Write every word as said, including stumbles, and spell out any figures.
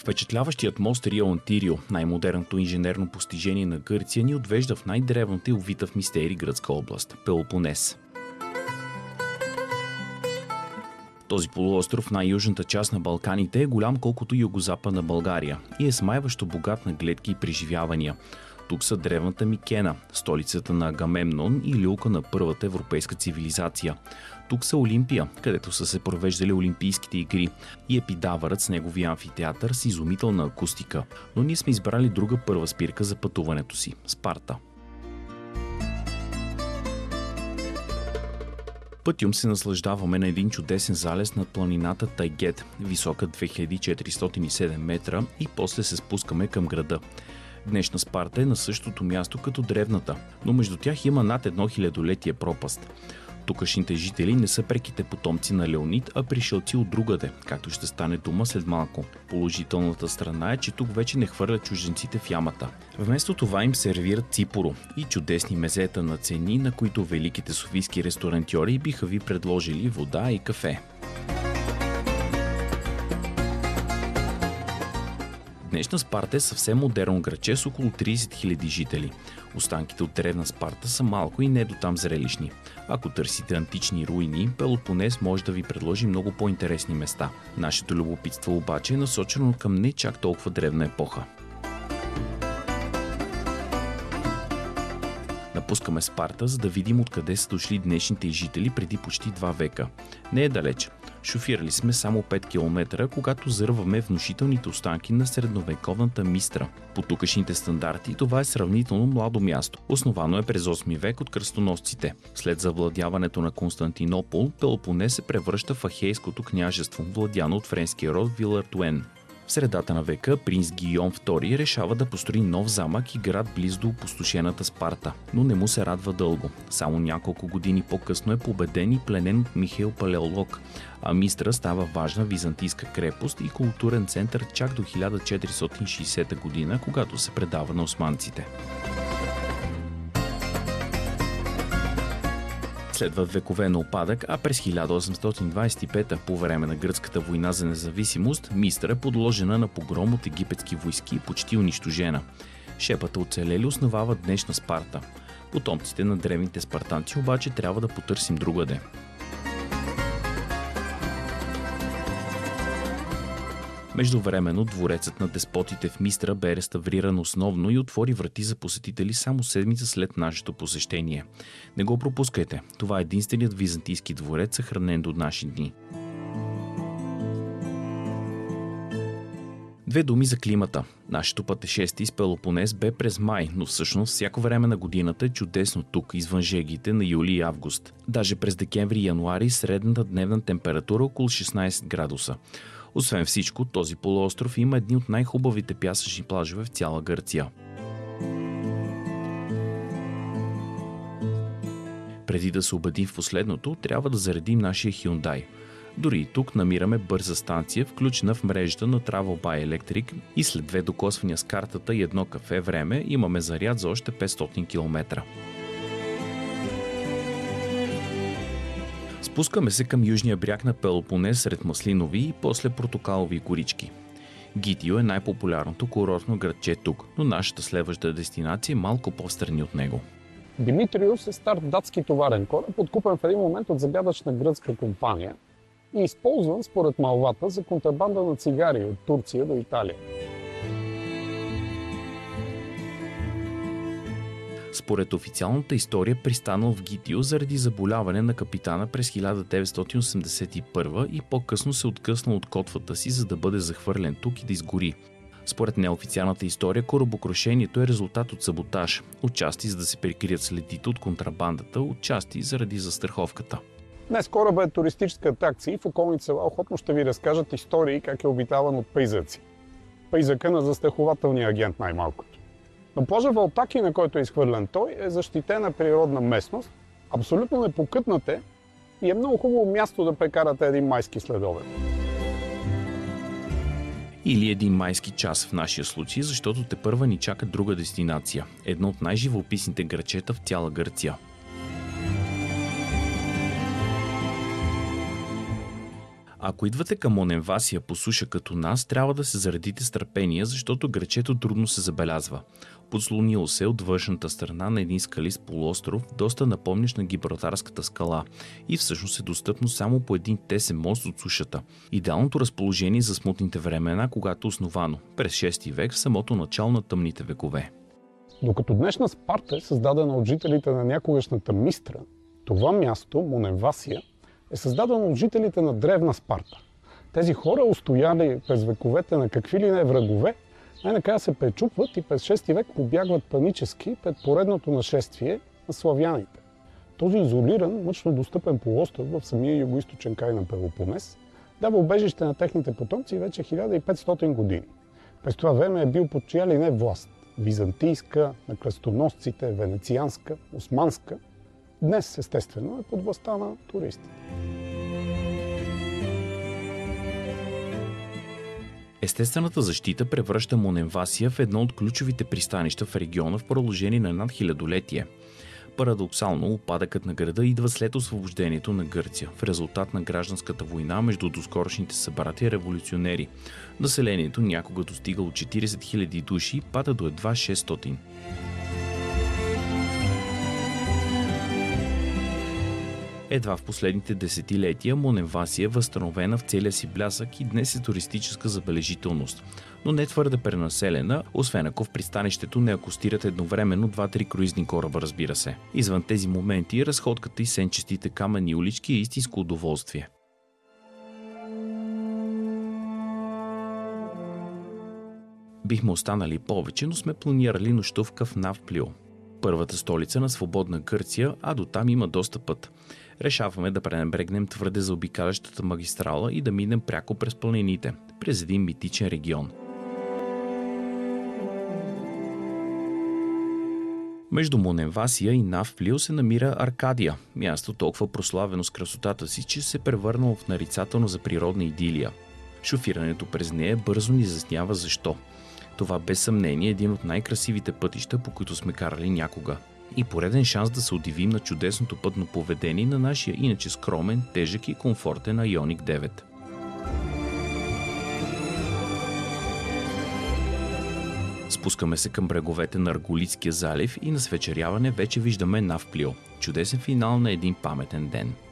Впечатляващият мост Рио Антирио, най-модерното инженерно постижение на Гърция, ни отвежда в най-древната и увита в мистери гръцка област – Пелопонес. Този полуостров в най-южната част на Балканите е голям колкото югозападна България и е смайващо богат на гледки и преживявания. Тук са древната Микена, столицата на Агамемнон и люлка на първата европейска цивилизация. Тук са Олимпия, където са се провеждали Олимпийските игри, и Епидавърът с неговия амфитеатър с изумителна акустика. Но ние сме избрали друга първа спирка за пътуването си – Спарта. Пътюм се наслаждаваме на един чудесен залез над планината Тайгет, висока две хиляди четиристотин и седем метра, и после се спускаме към града. Днешна Спарта е на същото място като древната, но между тях има над едно хилядолетие пропаст. Тукашните жители не са преките потомци на Леонид, а пришълци от другаде, както ще стане дума след малко. Положителната страна е, че тук вече не хвърлят чужденците в ямата. Вместо това им сервират ципоро и чудесни мезета на цени, на които великите софийски ресторантьори биха ви предложили вода и кафе. Днешна Спарта е съвсем модерно градче с около трийсет хиляди жители. Останките от древна Спарта са малко и не до там зрелищни. Ако търсите антични руини, Пелопонес може да ви предложи много по-интересни места. Нашето любопитство обаче е насочено към не чак толкова древна епоха. Напускаме Спарта, за да видим откъде са дошли днешните жители преди почти два века. Не е далеч. Шофирали сме само пет километра, когато зърваме внушителните останки на средновековната Мистра. По тукашните стандарти това е сравнително младо място. Основано е през осми век от кръстоносците. След завладяването на Константинопол, Пелопонес се превръща в Ахейското княжество, владяно от френския род Вилартуен. В средата на века принц Гийом втори решава да построи нов замък и град близо до опустошената Спарта, но не му се радва дълго. Само няколко години по-късно е победен и пленен от Михаил Палеолог, а Мистра става важна византийска крепост и културен център чак до хиляда четиристотин и шейсета година, когато се предава на османците. Следват векове на упадък, а през хиляда осемстотин двадесет и пета, по време на гръцката война за независимост, Мистра е подложена на погром от египетски войски и почти унищожена. Шепата оцелели основават днешна Спарта. Потомците на древните спартанци обаче трябва да потърсим другаде. Междувременно дворецът на деспотите в Мистра бе реставриран основно и отвори врати за посетители само седмица след нашето посещение. Не го пропускайте, това е единственият византийски дворец, съхранен до наши дни. Две думи за климата. Нашето пътешествие с Пелопонес бе през май, но всъщност всяко време на годината е чудесно тук, извън жегите на юли и август. Даже през декември и януари средната дневна температура около шестнадесет градуса. Освен всичко, този полуостров има едни от най-хубавите пясъчни плажове в цяла Гърция. Преди да се убедим в последното, трябва да заредим нашия Hyundai. Дори и тук намираме бърза станция, включена в мрежата на Travel by Electric, и след две докосвания с картата и едно кафе време имаме заряд за още петстотин километра. Спускаме се към южния бряг на Пелопонес сред маслинови и после портокалови горички. Гитио е най-популярното курортно градче тук, но нашата следваща дестинация е малко по-встрани от него. Димитриус е стар датски товарен кораб, откупен в един момент от загадъчна гръцка компания и използван според малвата за контрабанда на цигари от Турция до Италия. Според официалната история пристанал в Гитио заради заболяване на капитана през хиляда деветстотин осемдесет и първа и по-късно се откъснал от котвата си, за да бъде захвърлен тук и да изгори. Според неофициалната история, корабокрушението е резултат от саботаж, отчасти за да се прикрият следите от контрабандата, отчасти заради застраховката. Днес корабът е туристическа атракция и в околните села охотно ще ви разкажат истории как е обитаван от пейзъци. Пейзъка на застрахователния агент най-малкото. Но плажа Валтаки, на който е изхвърлен той, е защитена природна местност, абсолютно непокътнате и е много хубаво място да прекарате един майски следобед. Или един майски час в нашия случай, защото тепърва ни чака друга дестинация, едно от най-живописните градчета в цяла Гърция. Ако идвате към Моненвасия по суша като нас, трябва да се заредите с търпение, защото грачето трудно се забелязва. Подслонило се от външната страна на един скалист полуостров, доста напомнящ на Гибралтарската скала и всъщност е достъпно само по един тесен мост от сушата. Идеалното разположение за смутните времена, когато основано през шести век в самото начало на тъмните векове. Докато днешна Спарта е създадена от жителите на някогашната Мистра, това място, Моненвасия, е създадено от жителите на древна Спарта. Тези хора, устояли през вековете на какви ли не врагове, най-накрая се пречупват и през шести век побягват панически пред поредното нашествие на славяните. Този изолиран, мъчно достъпен полуостров в самия югоизточен край на Пелопонес дава убежище на техните потомци вече хиляда и петстотин години. През това време е бил под чия ли не власт – византийска, на кръстоносците, венецианска, османска. Днес, естествено, е под властта на туристите. Естествената защита превръща Моненвасия в едно от ключовите пристанища в региона в продължение на над хилядолетие. Парадоксално, упадъкът на града идва след освобождението на Гърция, в резултат на гражданската война между доскорошните събратия революционери. Населението някога достига от четирийсет хиляди души и пада до едва шестстотин. Едва в последните десетилетия Моненвасия е възстановена в целия си блясък и днес е туристическа забележителност, но не твърде пренаселена, освен ако в пристанището не акостират едновременно два-три круизни кораба, разбира се. Извън тези моменти, разходката и сенчестите камъни улички е истинско удоволствие. Бихме останали повече, но сме планирали нощувка в Навплио, първата столица на свободна Гърция, а до там има доста път. Решаваме да пренебрегнем твърде заобикалящата магистрала и да минем пряко през планините, през един митичен регион. Между Моненвасия и Навплио се намира Аркадия, място толкова прославено с красотата си, че се превърнало в нарицателно за природна идилия. Шофирането през нея бързо ни изяснява защо. Това без съмнение е един от най-красивите пътища, по които сме карали някога. И пореден шанс да се удивим на чудесното пътно поведение на нашия иначе скромен, тежък и комфортен Айоник девет. Спускаме се към бреговете на Арголитския залив и на свечеряване вече виждаме Навплио. Чудесен финал на един паметен ден.